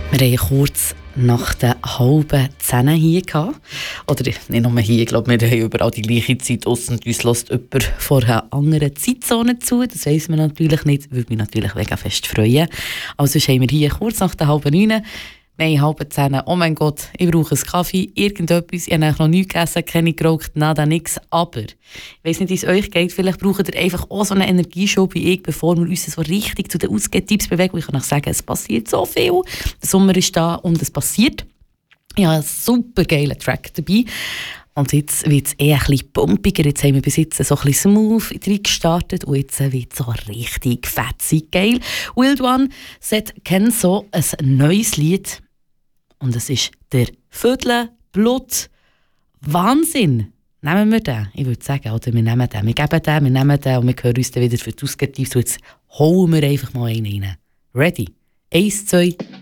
Wir haben kurz nach der halben 10 hier gehabt. Oder nicht nur hier, ich glaube, wir haben überall die gleiche Zeit aus und uns hört jemand von einer anderen Zeitzone zu. Das weiss man natürlich nicht, würde mich natürlich mega fest freuen. Also haben wir hier kurz nach der halben 9. Wir haben halb 10. Oh mein Gott, ich brauche einen Kaffee, irgendetwas. Ich habe noch nichts gegessen, keine geraucht, nada, nichts. Aber ich weiss nicht, wie es euch geht. Vielleicht braucht ihr einfach auch so einen Energieschub wie ich, bevor wir uns so richtig zu den Ausgehtipps bewegen. Ich kann euch sagen, es passiert so viel. Der Sommer ist da und es passiert. Ich habe einen super geilen Track dabei. Und jetzt wird es eher ein bisschen pumpiger. Jetzt haben wir bis jetzt so ein bisschen smooth gestartet und jetzt wird es so richtig fetzig geil. Wild One kennt so ein neues Lied. Und es ist der Vödel Blut. Wahnsinn! Nehmen wir den? Ich würde sagen, oder wir nehmen den. Wir geben den, wir nehmen den und wir hören uns dann wieder für die Ausgabe. Jetzt holen wir einfach mal einen rein. Ready? 1, 2...